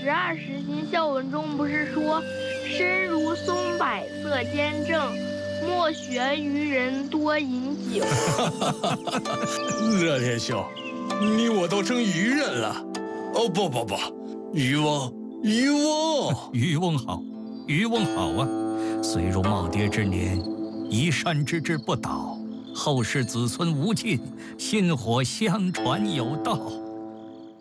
12时星孝文中不是说，身如松柏色坚正，莫学于人多饮酒。 热天兄，你我都成渔人了。哦不，渔翁， 渔翁好，渔翁好啊！虽如耄耋之年，移山之志不倒，后世子孙无尽，薪火相传有道。